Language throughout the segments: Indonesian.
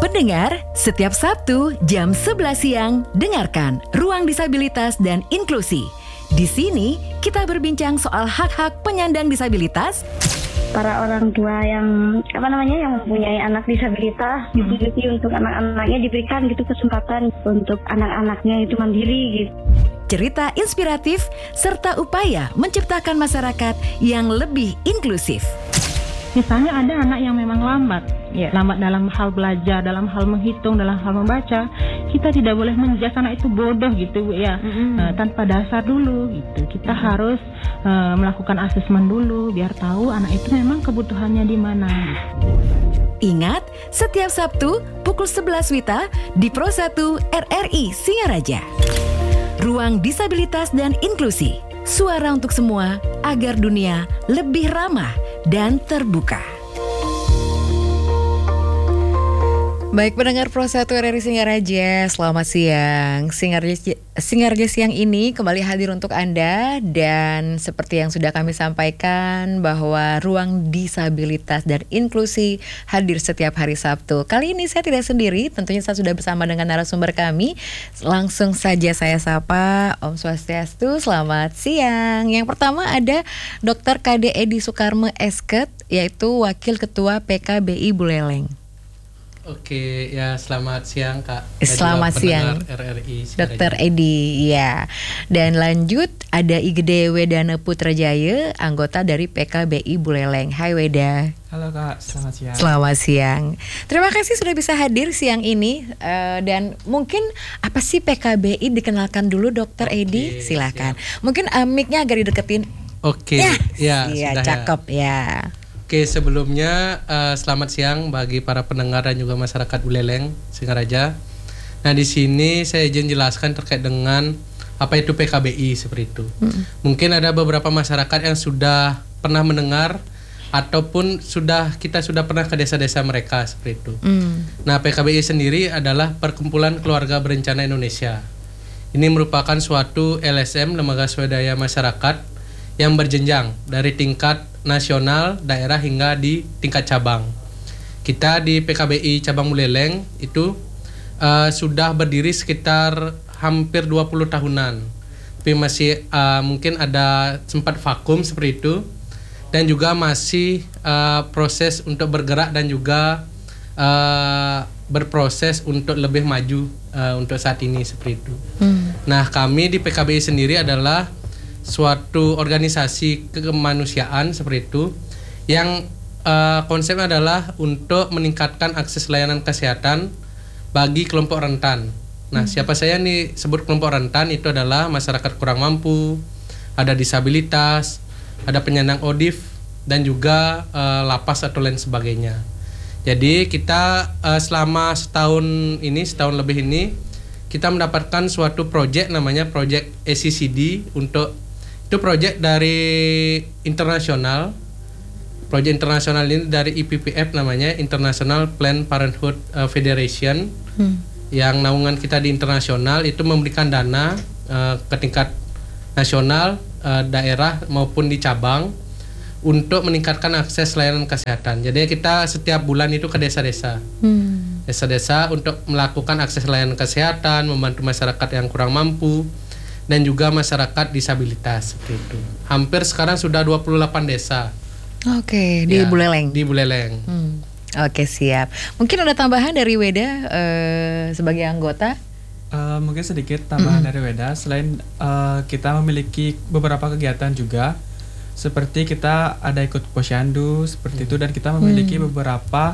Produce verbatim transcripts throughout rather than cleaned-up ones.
Pendengar, setiap Sabtu jam sebelas siang, dengarkan Ruang Disabilitas dan Inklusi. Di sini, kita berbincang soal hak-hak penyandang disabilitas, para orang tua yang apa namanya yang mempunyai anak disabilitas, gitu gitu untuk anak-anaknya diberikan gitu kesempatan untuk anak-anaknya itu mandiri gitu. Cerita inspiratif serta upaya menciptakan masyarakat yang lebih inklusif. Misalnya ada anak yang memang lambat, ya, lambat dalam hal belajar, dalam hal menghitung, dalam hal membaca. Kita tidak boleh menjudge anak itu bodoh gitu, ya, mm-hmm. uh, tanpa dasar dulu gitu. Kita mm-hmm. harus uh, melakukan asesmen dulu biar tahu anak itu memang kebutuhannya di mana. Ingat, setiap Sabtu pukul sebelas Wita di Pro satu R R I Singaraja. Ruang Disabilitas dan Inklusi. Suara untuk semua agar dunia lebih ramah dan terbuka. Baik pendengar Pro satu R R I Singaraja, selamat siang. Singaraja, Singaraja siang ini kembali hadir untuk Anda. Dan seperti yang sudah kami sampaikan bahwa Ruang Disabilitas dan Inklusi hadir setiap hari Sabtu. Kali ini saya tidak sendiri, tentunya saya sudah bersama dengan narasumber kami. Langsung saja saya sapa, Om Swastiastu, selamat siang. Yang pertama ada Doktor K D Edi Soekarmo Esket, yaitu Wakil Ketua P K B I Buleleng. Oke, ya selamat siang Kak. Selamat siang R R I Dokter Edi, ya. Dan lanjut ada Igede Wedana Putrajaya, anggota dari P K B I Buleleng. Hai Weda. Halo Kak, selamat siang. Selamat siang. Terima kasih sudah bisa hadir siang ini. uh, Dan mungkin apa sih P K B I, dikenalkan dulu Dokter Oke, Edi, silakan. Siap. Mungkin uh, mic-nya agak dideketin. Oke, ya, ya, ya sudah cakep ya. ya. Oke, sebelumnya uh, selamat siang bagi para pendengar dan juga masyarakat Buleleng, Singaraja. Nah, di sini saya izin jelaskan terkait dengan apa itu P K B I seperti itu. Hmm. Mungkin ada beberapa masyarakat yang sudah pernah mendengar ataupun sudah kita sudah pernah ke desa-desa mereka seperti itu. Hmm. Nah, P K B I sendiri adalah Perkumpulan Keluarga Berencana Indonesia. Ini merupakan suatu L S M, lembaga swadaya masyarakat yang berjenjang dari tingkat nasional, daerah hingga di tingkat cabang. Kita di P K B I cabang Buleleng itu uh, sudah berdiri sekitar hampir dua puluh tahunan. Tapi masih uh, mungkin ada sempat vakum seperti itu, dan juga masih uh, proses untuk bergerak dan juga uh, berproses untuk lebih maju uh, untuk saat ini seperti itu. Hmm. Nah, kami di P K B I sendiri adalah suatu organisasi kemanusiaan seperti itu yang uh, konsepnya adalah untuk meningkatkan akses layanan kesehatan bagi kelompok rentan. Nah, hmm. siapa saya nih sebut kelompok rentan itu adalah masyarakat kurang mampu, ada disabilitas, ada penyandang O D I F dan juga uh, lapas atau lain sebagainya. Jadi kita uh, selama setahun ini, setahun lebih ini kita mendapatkan suatu proyek namanya proyek A C C D. Untuk itu proyek dari internasional. Proyek internasional ini dari I P P F, namanya International Planned Parenthood uh, Federation. Hmm. Yang naungan kita di internasional itu memberikan dana uh, ke tingkat nasional, uh, daerah maupun di cabang untuk meningkatkan akses layanan kesehatan. Jadi kita setiap bulan itu ke desa-desa. Hmm. Desa-desa untuk melakukan akses layanan kesehatan, membantu masyarakat yang kurang mampu dan juga masyarakat disabilitas seperti itu. Hampir sekarang sudah dua puluh delapan desa. Oke, di ya, Buleleng. Di Buleleng. Hmm. Oke, siap. Mungkin ada tambahan dari Weda uh, sebagai anggota? Uh, mungkin sedikit tambahan mm-hmm. dari Weda. Selain uh, kita memiliki beberapa kegiatan juga, seperti kita ada ikut posyandu seperti mm. itu, dan kita memiliki mm. beberapa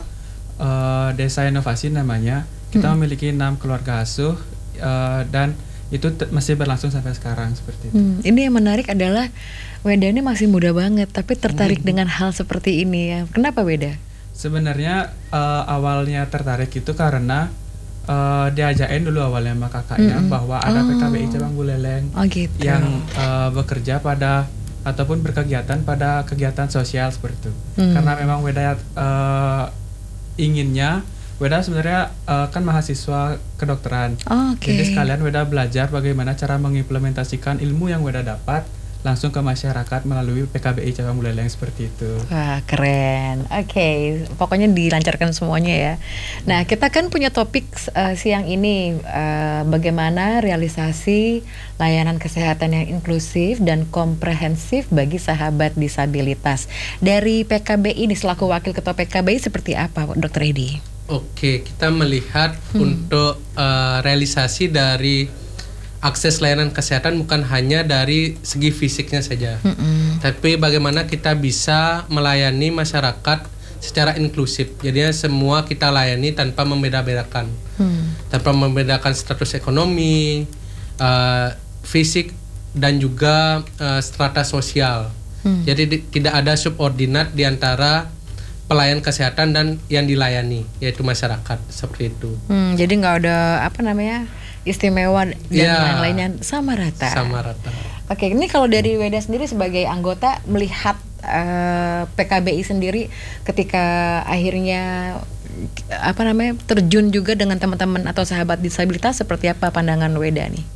uh, desa inovasi namanya. Kita mm. memiliki enam keluarga asuh uh, dan itu t- masih berlangsung sampai sekarang seperti itu. Hmm, ini yang menarik adalah Weda ini masih muda banget tapi tertarik hmm. dengan hal seperti ini ya. Kenapa Weda? Sebenarnya uh, awalnya tertarik itu karena uh, diajakin dulu awalnya sama kakaknya hmm. bahwa ada oh. P K B I cabang Buleleng oh, gitu. yang uh, bekerja pada ataupun berkegiatan pada kegiatan sosial seperti itu. Hmm. Karena memang Weda uh, inginnya Weda sebenarnya uh, kan mahasiswa kedokteran. Oh, okay. Jadi sekalian Weda belajar bagaimana cara mengimplementasikan ilmu yang Weda dapat langsung ke masyarakat melalui P K B I cabang Buleleng seperti itu. Wah, keren. Oke, okay. Pokoknya dilancarkan semuanya ya. Nah, kita kan punya topik uh, siang ini uh, bagaimana realisasi layanan kesehatan yang inklusif dan komprehensif bagi sahabat disabilitas. Dari P K B I ini selaku Wakil Ketua P K B I seperti apa, Dokter Edi? Oke, kita melihat hmm. untuk uh, realisasi dari akses layanan kesehatan bukan hanya dari segi fisiknya saja, mm-hmm. tapi bagaimana kita bisa melayani masyarakat secara inklusif. Jadinya semua kita layani tanpa membeda-bedakan, mm. tanpa membedakan status ekonomi, uh, fisik dan juga uh, strata sosial. Mm. Jadi di, tidak ada subordinat di antara pelayan kesehatan dan yang dilayani, yaitu masyarakat seperti itu. Mm, jadi nggak ada apa namanya? Istimewa dan ya, yang lainnya sama rata. Sama rata. Oke, ini kalau dari Weda sendiri sebagai anggota melihat uh, P K B I sendiri ketika akhirnya apa namanya terjun juga dengan teman-teman atau sahabat disabilitas, seperti apa pandangan Weda nih?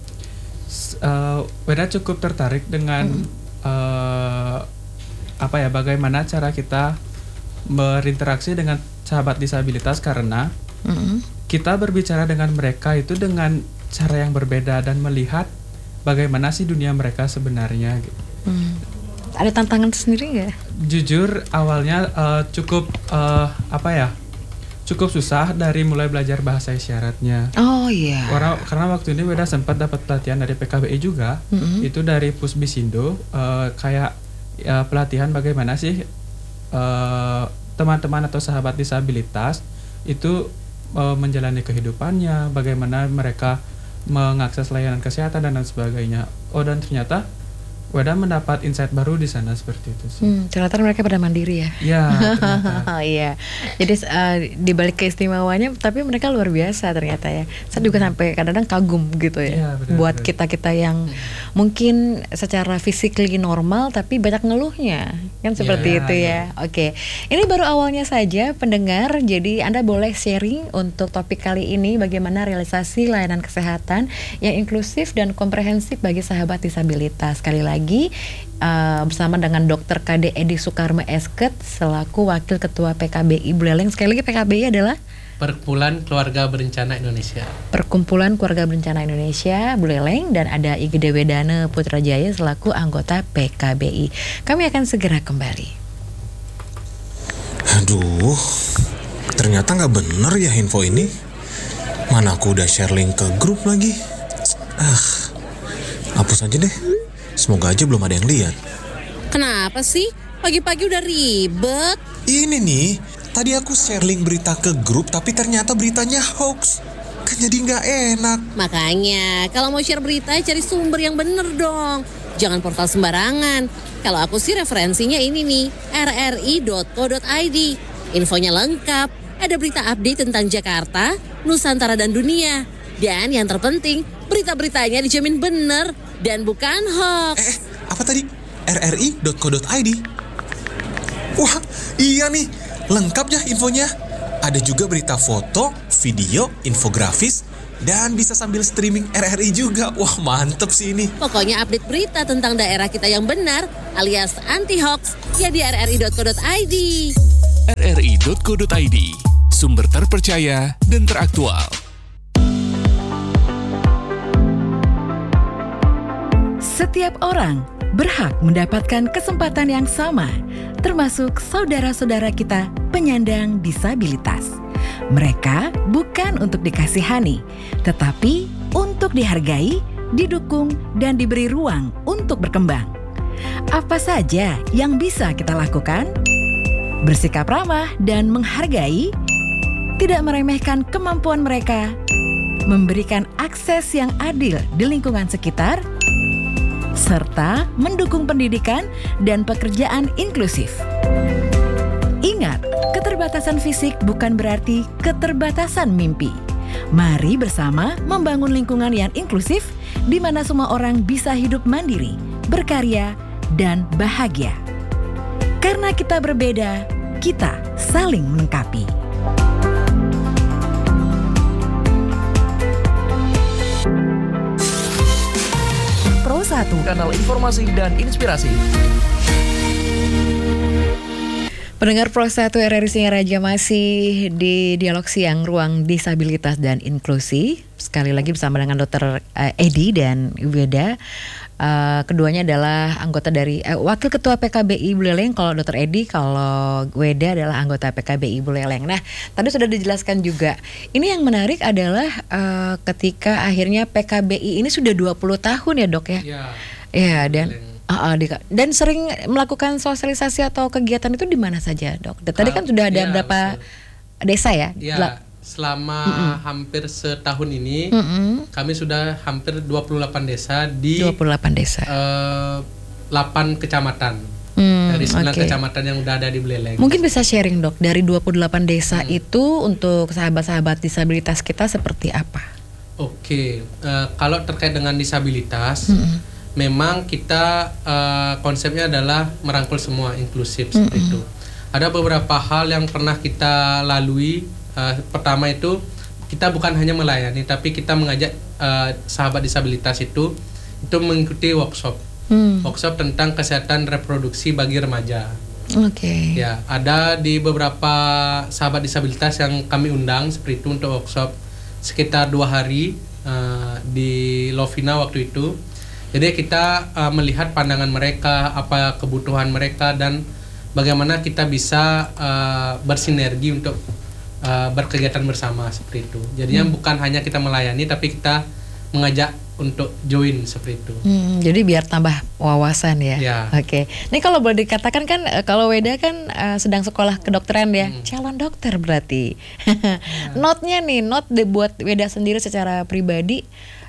Uh, Weda cukup tertarik dengan hmm. uh, apa ya bagaimana cara kita berinteraksi dengan sahabat disabilitas karena hmm. kita berbicara dengan mereka itu dengan cara yang berbeda dan melihat bagaimana sih dunia mereka sebenarnya. Hmm. Ada tantangan sendiri nggak? Jujur awalnya uh, cukup uh, apa ya, cukup susah dari mulai belajar bahasa isyaratnya. Oh iya. Karena, karena waktu ini Weda sempat dapat pelatihan dari P K B I juga, mm-hmm. itu dari Pusbisindo, uh, kayak uh, pelatihan bagaimana sih uh, teman-teman atau sahabat disabilitas itu uh, menjalani kehidupannya, bagaimana mereka mengakses layanan kesehatan dan lain sebagainya. Oh, dan ternyata Weda mendapat insight baru di sana seperti itu sih. Hmm, ternyata mereka pada mandiri ya. Iya, ternyata. Iya. Jadi uh, di balik keistimewanya, tapi mereka luar biasa ternyata ya. Saya juga sampai kadang-kadang kagum gitu ya. Ya benar, buat benar. kita-kita yang mungkin secara physically normal tapi banyak ngeluhnya. Kan seperti ya, itu ya. ya. Oke. Ini baru awalnya saja pendengar. Jadi Anda boleh sharing untuk topik kali ini bagaimana realisasi layanan kesehatan yang inklusif dan komprehensif bagi sahabat disabilitas. Sekali lagi lagi uh, bersama dengan Dokter K D Edi Sukarma Esket selaku Wakil Ketua P K B I Buleleng. Sekali lagi P K B I adalah Perkumpulan Keluarga Berencana Indonesia. Perkumpulan Keluarga Berencana Indonesia Buleleng, dan ada I G D Wedana Putrajaya selaku anggota P K B I. Kami akan segera kembali. Aduh, ternyata nggak bener ya info ini. Mana aku udah share link ke grup lagi. Ah, hapus aja deh. Semoga aja belum ada yang lihat. Kenapa sih? Pagi-pagi udah ribet. Ini nih, tadi aku share link berita ke grup tapi ternyata beritanya hoax. Kan jadi nggak enak. Makanya, kalau mau share berita cari sumber yang bener dong. Jangan portal sembarangan. Kalau aku sih referensinya ini nih, r r i dot co dot i d. Infonya lengkap. Ada berita update tentang Jakarta, Nusantara dan dunia. Dan yang terpenting, berita-beritanya dijamin bener dan bukan hoax. Eh, apa tadi? r r i dot co dot i d. Wah, iya nih. Lengkap ya infonya. Ada juga berita foto, video, infografis, dan bisa sambil streaming R R I juga. Wah, mantep sih ini. Pokoknya update berita tentang daerah kita yang benar alias anti hoax ya di r r i dot co dot i d. r r i dot co dot i d, sumber terpercaya dan teraktual. Setiap orang berhak mendapatkan kesempatan yang sama, termasuk saudara-saudara kita penyandang disabilitas. Mereka bukan untuk dikasihani, tetapi untuk dihargai, didukung, dan diberi ruang untuk berkembang. Apa saja yang bisa kita lakukan? Bersikap ramah dan menghargai, tidak meremehkan kemampuan mereka, memberikan akses yang adil di lingkungan sekitar, serta mendukung pendidikan dan pekerjaan inklusif. Ingat, keterbatasan fisik bukan berarti keterbatasan mimpi. Mari bersama membangun lingkungan yang inklusif di mana semua orang bisa hidup mandiri, berkarya, dan bahagia. Karena kita berbeda, kita saling melengkapi. Pro satu kanal informasi dan inspirasi. Pendengar Pro satu R R I Singaraja masih di Dialog Siang Ruang Disabilitas dan Inklusi. Sekali lagi bersama dengan Dokter uh, Edi dan Weda. Uh, keduanya adalah anggota dari uh, Wakil Ketua P K B I Buleleng. Kalau Dokter Edi, kalau Weda adalah anggota P K B I Buleleng. Nah, tadi sudah dijelaskan juga. Ini yang menarik adalah uh, ketika akhirnya P K B I ini sudah dua puluh tahun ya, Dok ya. Iya. Ya, dan Uh, uh, di, dan sering melakukan sosialisasi atau kegiatan itu di mana saja, Dok? Tadi kan sudah ada ya, berapa betul. desa ya? Ya, Del- selama mm-mm. hampir setahun ini mm-mm. kami sudah hampir dua puluh delapan desa di dua puluh delapan desa. Uh, delapan kecamatan. Hmm, dari sembilan okay. kecamatan yang udah ada di Buleleng. Mungkin bisa sharing, Dok, dari dua puluh delapan desa hmm. itu untuk sahabat-sahabat disabilitas kita seperti apa? Oke, uh, kalau terkait dengan disabilitas, hmm. memang kita uh, konsepnya adalah merangkul semua, inklusif seperti mm-hmm. itu. Ada beberapa hal yang pernah kita lalui. Uh, pertama itu kita bukan hanya melayani, tapi kita mengajak uh, sahabat disabilitas itu itu mengikuti workshop, mm. workshop tentang kesehatan reproduksi bagi remaja. Oke. Okay. Ya, ada di beberapa sahabat disabilitas yang kami undang seperti itu untuk workshop sekitar dua hari uh, di Lovina waktu itu. Jadi kita uh, melihat pandangan mereka, apa kebutuhan mereka, dan bagaimana kita bisa uh, bersinergi untuk uh, berkegiatan bersama seperti itu. Jadinya hmm. bukan hanya kita melayani, tapi kita mengajak untuk join seperti itu. Hmm, jadi biar tambah wawasan ya. Ya. Oke. Ini kalau boleh dikatakan kan, kalau Weda kan uh, sedang sekolah kedokteran ya, hmm. calon dokter berarti. Ya. Notnya nih, not dibuat Weda sendiri secara pribadi.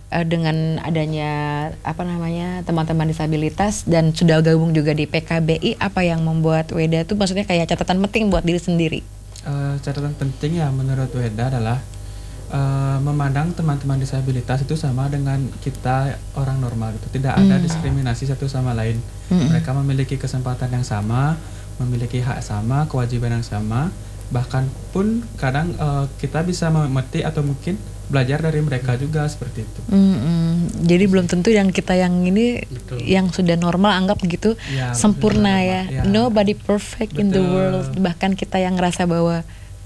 Dengan adanya apa namanya teman-teman disabilitas dan sudah gabung juga di P K B I, apa yang membuat Weda itu maksudnya kayak catatan penting buat diri sendiri? Uh, catatan penting ya menurut Weda adalah uh, memandang teman-teman disabilitas itu sama dengan kita orang normal gitu. Tidak ada hmm. diskriminasi satu sama lain. Hmm. Mereka memiliki kesempatan yang sama, memiliki hak sama, kewajiban yang sama. Bahkan pun kadang uh, kita bisa mengerti atau mungkin belajar dari mereka juga seperti itu. Mm-hmm. Jadi belum tentu yang kita yang ini Betul. yang sudah normal anggap gitu ya, sempurna ya. ya. Nobody perfect Betul. in the world. Bahkan kita yang ngerasa bahwa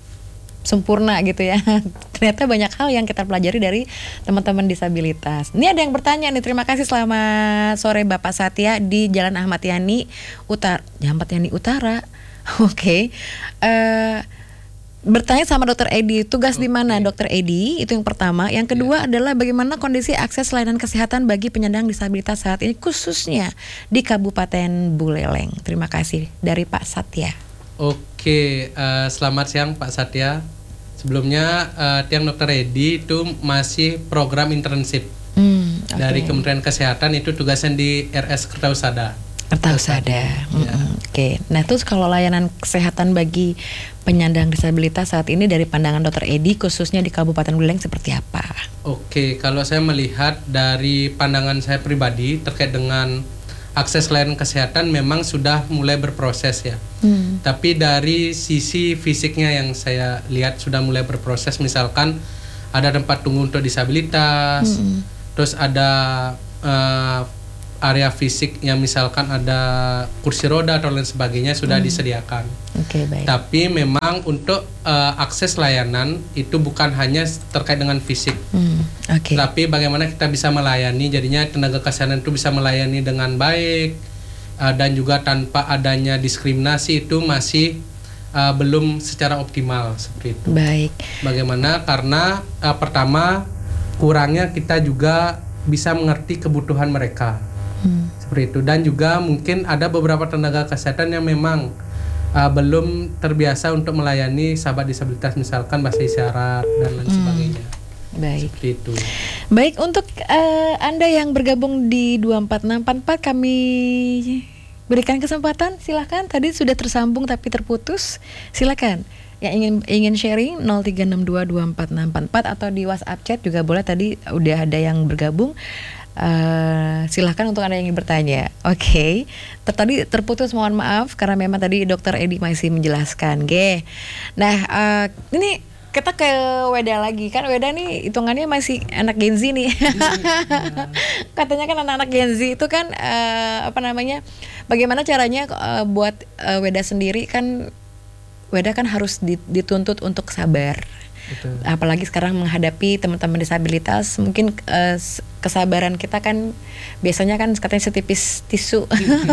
sempurna gitu ya. Ternyata banyak hal yang kita pelajari dari teman-teman disabilitas. Ini ada yang bertanya nih. Terima kasih, selamat sore Bapak Satya di Jalan Ahmad Yani Utara. Ahmad Yani Utara. Oke. Okay. Uh, Bertanya sama Dokter Edi, tugas okay. di mana Dokter Edi? Itu yang pertama. Yang kedua yeah. adalah bagaimana kondisi akses layanan kesehatan bagi penyandang disabilitas saat ini, khususnya di Kabupaten Buleleng. Terima kasih dari Pak Satya. Oke, uh, selamat siang Pak Satya. Sebelumnya uh, tiang Dokter Edi itu masih program internship hmm, okay. dari Kementerian Kesehatan, itu tugasnya di R S Kertausada. Kertausada. Hmm, ya. Oke. Okay. Nah, terus kalau layanan kesehatan bagi penyandang disabilitas saat ini dari pandangan Dokter Edi khususnya di Kabupaten Buleleng seperti apa? Oke, kalau saya melihat dari pandangan saya pribadi terkait dengan akses layanan kesehatan memang sudah mulai berproses ya. Hmm. Tapi dari sisi fisiknya yang saya lihat sudah mulai berproses, misalkan ada tempat tunggu untuk disabilitas, hmm. terus ada uh, area fisik yang misalkan ada kursi roda atau lain sebagainya sudah hmm. disediakan. Oke, baik. Tapi memang untuk uh, akses layanan itu bukan hanya terkait dengan fisik. Hmm. Okay. Tapi bagaimana kita bisa melayani, jadinya tenaga kesehatan itu bisa melayani dengan baik uh, dan juga tanpa adanya diskriminasi, itu masih uh, belum secara optimal seperti itu. Baik. Bagaimana? Karena uh, pertama kurangnya kita juga bisa mengerti kebutuhan mereka. Hmm. Seperti itu, dan juga mungkin ada beberapa tenaga kesehatan yang memang uh, belum terbiasa untuk melayani sahabat disabilitas, misalkan bahasa isyarat dan lain hmm. sebagainya. Baik. Seperti itu. Baik, untuk uh, Anda yang bergabung di dua empat enam empat empat kami berikan kesempatan, silakan. Tadi sudah tersambung tapi terputus. Silakan. Yang ingin ingin sharing nol tiga enam dua dua empat enam empat empat atau di WhatsApp chat juga boleh. Tadi udah ada yang bergabung. Uh, silahkan untuk Anda yang ingin bertanya. Oke, okay. Tadi terputus, mohon maaf karena memang tadi Dokter Edi masih menjelaskan. Ge. Nah, uh, ini kita ke Weda lagi. Kan Weda nih hitungannya masih anak Gen Z nih. Katanya kan anak-anak Gen Z itu kan uh, apa namanya? Bagaimana caranya uh, buat uh, Weda sendiri kan Weda kan harus dituntut untuk sabar. Betul. Apalagi sekarang menghadapi teman-teman disabilitas, mungkin uh, kesabaran kita kan biasanya kan katanya setipis tisu.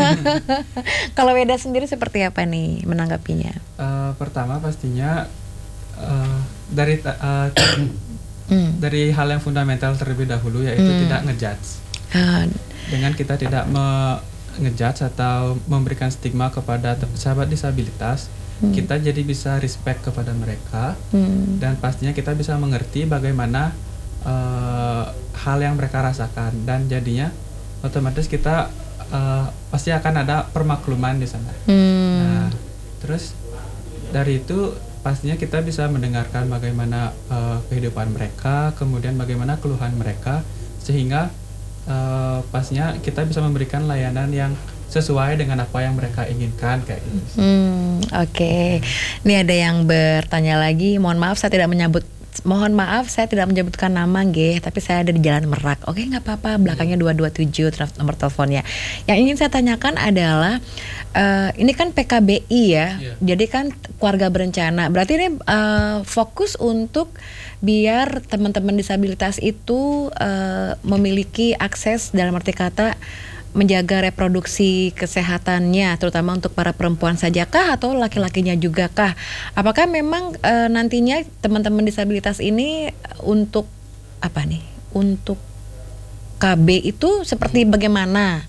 Kalau Weda sendiri seperti apa nih menanggapinya? Uh, pertama pastinya uh, dari uh, mm. dari hal yang fundamental terlebih dahulu, yaitu mm. tidak ngejudge. Uh. Dengan kita tidak me- ngejudge atau memberikan stigma kepada sahabat disabilitas, Hmm. kita jadi bisa respect kepada mereka, hmm. dan pastinya kita bisa mengerti bagaimana uh, hal yang mereka rasakan, dan jadinya otomatis kita uh, pasti akan ada permakluman di sana. Hmm. Nah, terus dari itu pastinya kita bisa mendengarkan bagaimana uh, kehidupan mereka, kemudian bagaimana keluhan mereka, sehingga uh, pastinya kita bisa memberikan layanan yang sesuai dengan apa yang mereka inginkan kayak gitu. Hmm, oke. Okay. Ini ada yang bertanya lagi. Mohon maaf saya tidak menyebut. Mohon maaf saya tidak menyebutkan nama nggih, tapi saya ada di Jalan Merak. Oke, nggak apa-apa. Belakangnya dua dua tujuh nomor teleponnya. Yang ingin saya tanyakan adalah uh, ini kan P K B I ya. Yeah. Jadi kan keluarga berencana. Berarti ini uh, fokus untuk biar teman-teman disabilitas itu uh, memiliki akses, dalam arti kata menjaga reproduksi kesehatannya, terutama untuk para perempuan sajakah atau laki-lakinya juga kah? Apakah memang e, nantinya teman-teman disabilitas ini untuk apa nih? Untuk K B itu seperti bagaimana?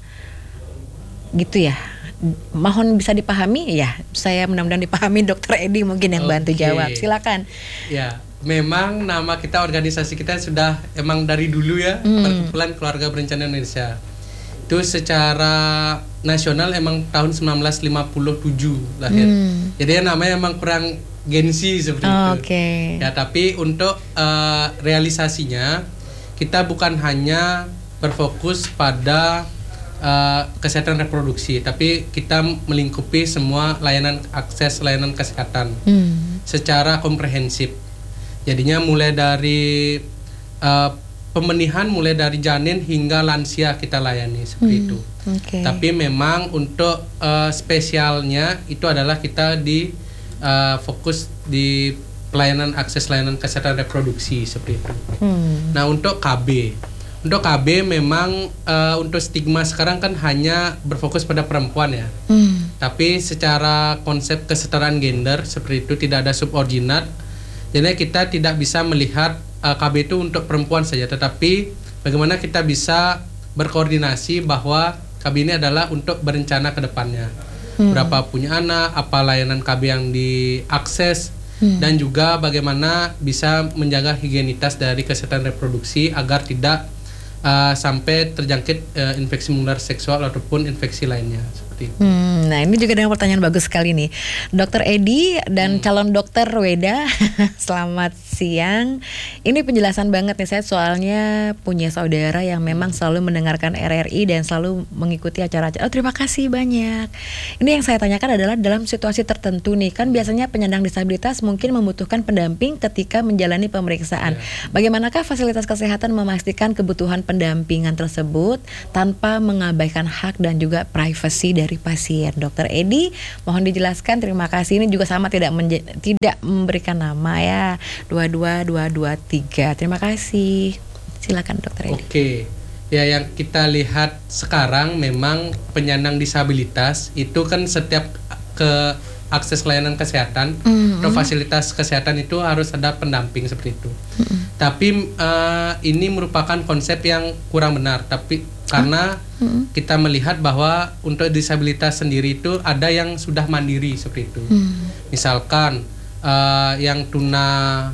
Gitu ya. Mohon bisa dipahami ya. Saya mudah-mudahan dipahami Dokter Edi mungkin yang bantu okay. jawab. Silakan. Ya. Memang nama kita, organisasi kita sudah emang dari dulu ya, hmm. Perkumpulan Keluarga Berencana Indonesia. Itu secara nasional emang tahun sembilan belas lima puluh tujuh lahir. Hmm. Jadi namanya emang kurang gengsi seperti oh, itu. Okay. Ya, tapi untuk uh, realisasinya kita bukan hanya berfokus pada uh, kesehatan reproduksi, tapi kita melingkupi semua layanan akses layanan kesehatan hmm. secara komprehensif. Jadinya mulai dari uh, pemenihan mulai dari janin hingga lansia kita layani seperti hmm, itu. Okay. Tapi memang untuk uh, spesialnya itu adalah kita di uh, fokus di pelayanan akses layanan kesehatan reproduksi seperti itu. Hmm. Nah, untuk K B, untuk K B memang uh, untuk stigma sekarang kan hanya berfokus pada perempuan ya. Hmm. Tapi secara konsep kesetaraan gender seperti itu tidak ada subordinat. Jadi kita tidak bisa melihat uh, K B itu untuk perempuan saja, tetapi bagaimana kita bisa berkoordinasi bahwa K B ini adalah untuk berencana ke depannya. Hmm. Berapa punya anak, apa layanan K B yang diakses, hmm. dan juga bagaimana bisa menjaga higienitas dari kesehatan reproduksi agar tidak uh, sampai terjangkit uh, infeksi menular seksual ataupun infeksi lainnya. Hmm, nah ini juga dengan pertanyaan bagus sekali nih, Dokter Edi dan hmm. calon Dokter Weda. Selamat siang. Ini penjelasan banget nih, saya soalnya punya saudara yang memang selalu mendengarkan R R I dan selalu mengikuti acara-acara. Oh, terima kasih banyak. Ini yang saya tanyakan adalah dalam situasi tertentu nih, kan biasanya penyandang disabilitas mungkin membutuhkan pendamping ketika menjalani pemeriksaan. Yeah. Bagaimanakah fasilitas kesehatan memastikan kebutuhan pendampingan tersebut tanpa mengabaikan hak dan juga privasi dari pasien? Dokter Edi, mohon dijelaskan. Terima kasih. Ini juga sama tidak menje- tidak memberikan nama ya. dua dua dua dua tiga. Terima kasih. Silakan Dokter Edi. Oke. Ya, yang kita lihat sekarang memang penyandang disabilitas itu kan setiap ke akses layanan kesehatan mm-hmm. atau fasilitas kesehatan itu harus ada pendamping seperti itu. Mm-hmm. Tapi uh, ini merupakan konsep yang kurang benar. Tapi karena mm-hmm. kita melihat bahwa untuk disabilitas sendiri itu ada yang sudah mandiri seperti itu. Mm-hmm. Misalkan uh, yang tuna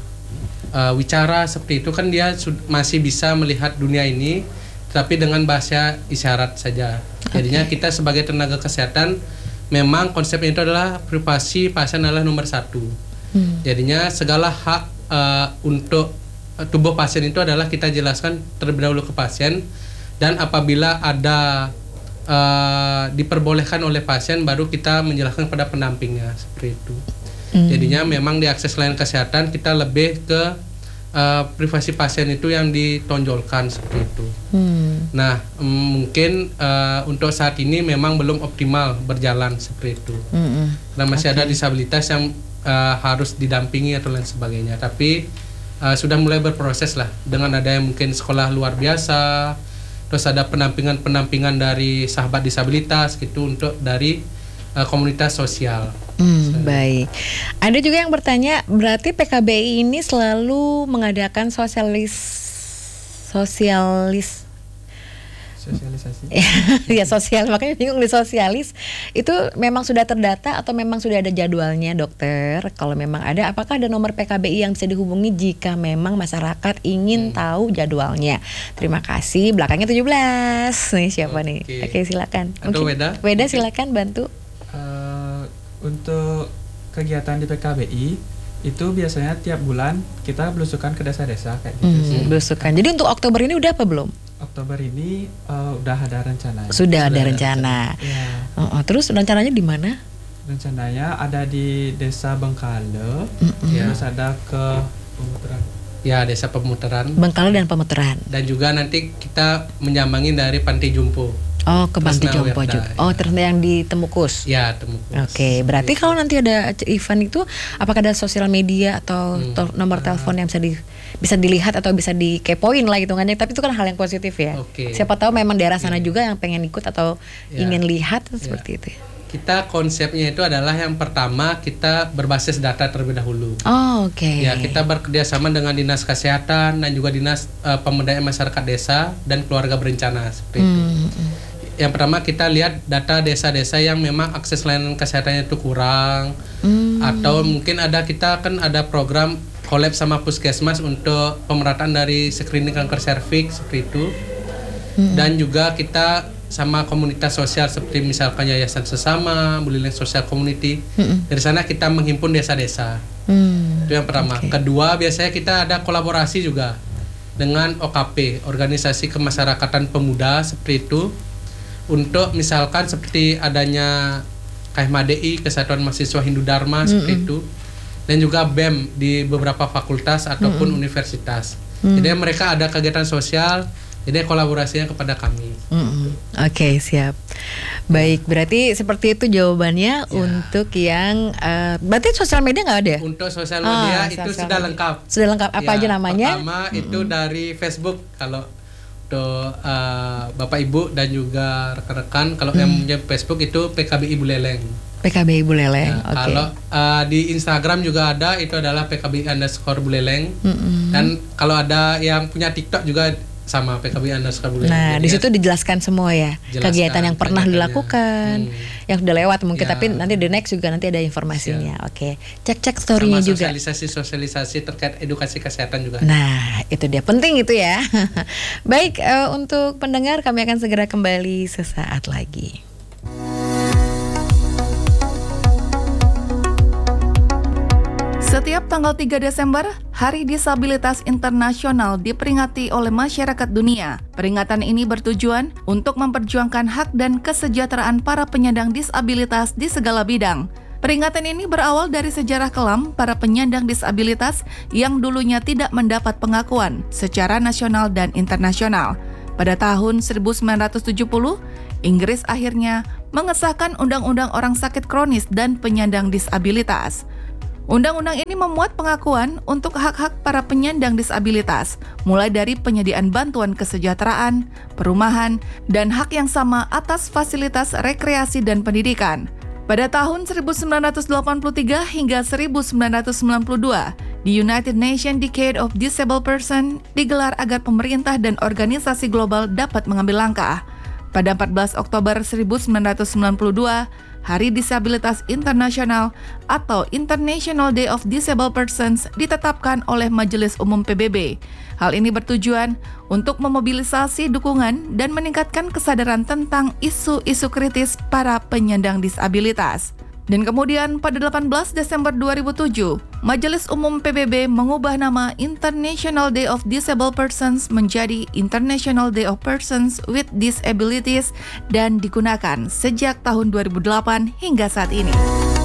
uh, wicara seperti itu kan dia su- masih bisa melihat dunia ini, tapi dengan bahasa isyarat saja. Okay. Jadinya kita sebagai tenaga kesehatan memang konsepnya itu adalah privasi pasien adalah nomor satu. Hmm. Jadinya segala hak uh, untuk uh, tubuh pasien itu adalah kita jelaskan terlebih dahulu ke pasien, dan apabila ada uh, diperbolehkan oleh pasien baru kita menjelaskan pada pendampingnya seperti itu. Hmm. Jadinya memang di akses layanan kesehatan kita lebih ke uh, privasi pasien itu yang ditonjolkan seperti itu. Hmm. Nah, um, mungkin uh, untuk saat ini memang belum optimal berjalan seperti itu. Hmm. Karena masih okay. ada disabilitas yang uh, harus didampingi atau lain sebagainya. Tapi Uh, sudah mulai berproses lah dengan ada yang mungkin sekolah luar biasa, terus ada penampingan-penampingan dari sahabat disabilitas gitu untuk dari uh, komunitas sosial. Hmm, so, baik. Ada juga yang bertanya, berarti P K B I ini selalu mengadakan sosialis sosialis sosialisasi. Ya sosial, makanya bingung di sosialis itu memang sudah terdata atau memang sudah ada jadwalnya, dokter? Kalau memang ada, apakah ada nomor P K B I yang bisa dihubungi jika memang masyarakat ingin hmm. tahu jadwalnya? Terima kasih. Belakangnya tujuh belas. Nih siapa okay. nih? Oke, silakan. Atau Weda? Weda silakan bantu. Uh, untuk kegiatan di P K B I itu biasanya tiap bulan kita belusukan ke desa-desa kayak gitu hmm, sih. Belusukan. Jadi untuk Oktober ini udah apa belum? Oktober ini uh, udah ada rencana. Sudah, Sudah ada rencana. rencana. Ya. Oh, oh, terus rencananya di mana? Rencananya ada di Desa Bengkale, mm-hmm. terus ada ke Pemutaran. Ya, Desa Pemutaran. Bengkale dan Pemutaran. Dan juga nanti kita menyambangi dari Pantai Jompo. Oh, ke Pantai Jompo juga. Oh, terus yang di Temukus. Ya, Temukus. Oke, okay. Berarti kalau nanti ada event itu, apakah ada sosial media atau hmm. to- nomor telepon yang bisa di bisa dilihat atau bisa dikepoin lah hitungannya, tapi itu kan hal yang positif ya. Okay. Siapa tahu memang daerah sana juga yang pengen ikut atau ya. ingin lihat ya. seperti itu. Kita konsepnya itu adalah yang pertama kita berbasis data terlebih dahulu. Oh, oke. Okay. Ya, kita bekerjasama dengan Dinas Kesehatan dan juga Dinas uh, Pemberdayaan Masyarakat Desa dan Keluarga Berencana seperti hmm. itu. Yang pertama kita lihat data desa-desa yang memang akses layanan kesehatannya itu kurang, hmm. atau mungkin ada kita kan ada program collab sama puskesmas untuk pemerataan dari screening kanker serviks seperti itu, hmm. dan juga kita sama komunitas sosial seperti misalkan Yayasan Sesama, Buleleng Social Community, hmm. dari sana kita menghimpun desa-desa. Hmm. Itu yang pertama. Okay. Kedua, biasanya kita ada kolaborasi juga dengan O K P, Organisasi Kemasyarakatan Pemuda seperti itu. Untuk misalkan seperti adanya K M A D I, Kesatuan Mahasiswa Hindu Dharma mm-hmm. seperti itu, dan juga B E M di beberapa fakultas ataupun mm-hmm. universitas. Mm-hmm. Jadi mereka ada kegiatan sosial, jadi kolaborasinya kepada kami. Mm-hmm. Oke, okay, siap. Baik, berarti seperti itu jawabannya ya. Untuk yang uh, berarti sosial media nggak ada? Untuk sosial media oh, itu sudah media. lengkap. Sudah lengkap. Apa ya, aja namanya? Pertama mm-hmm. itu dari Facebook kalau untuk uh, Bapak Ibu dan juga rekan-rekan, kalau hmm. yang punya Facebook itu P K B I Buleleng. P K B I Buleleng. Nah, okay. Kalau uh, di Instagram juga ada, itu adalah P K B I underscore Buleleng. Mm-hmm. Dan kalau ada yang punya TikTok juga sama P K B I underscore Buleleng. Nah, di situ dijelaskan semua ya, jelaskan, kegiatan yang pernah dilakukan, hmm. yang sudah lewat mungkin, ya. Tapi nanti the next juga nanti ada informasinya. Ya. Oke, cek-cek story-nya juga. Sosialisasi-sosialisasi terkait edukasi kesehatan juga. Nah, itu dia penting itu ya. Baik, uh, untuk pendengar kami akan segera kembali sesaat lagi. Setiap tanggal tiga Desember, Hari Disabilitas Internasional diperingati oleh masyarakat dunia. Peringatan ini bertujuan untuk memperjuangkan hak dan kesejahteraan para penyandang disabilitas di segala bidang. Peringatan ini berawal dari sejarah kelam para penyandang disabilitas yang dulunya tidak mendapat pengakuan secara nasional dan internasional. Pada tahun seribu sembilan ratus tujuh puluh, Inggris akhirnya mengesahkan Undang-Undang Orang Sakit Kronis dan Penyandang Disabilitas. Undang-undang ini memuat pengakuan untuk hak-hak para penyandang disabilitas, mulai dari penyediaan bantuan kesejahteraan, perumahan, dan hak yang sama atas fasilitas rekreasi dan pendidikan. Pada tahun seribu sembilan ratus delapan puluh tiga hingga seribu sembilan ratus sembilan puluh dua, the United Nations Decade of Disabled Person digelar agar pemerintah dan organisasi global dapat mengambil langkah. Pada empat belas Oktober seribu sembilan ratus sembilan puluh dua, Hari Disabilitas Internasional atau International Day of Disabled Persons ditetapkan oleh Majelis Umum P B B. Hal ini bertujuan untuk memobilisasi dukungan dan meningkatkan kesadaran tentang isu-isu kritis para penyandang disabilitas. Dan kemudian pada delapan belas Desember dua ribu tujuh, Majelis Umum P B B mengubah nama International Day of Disabled Persons menjadi International Day of Persons with Disabilities dan digunakan sejak tahun dua ribu delapan hingga saat ini.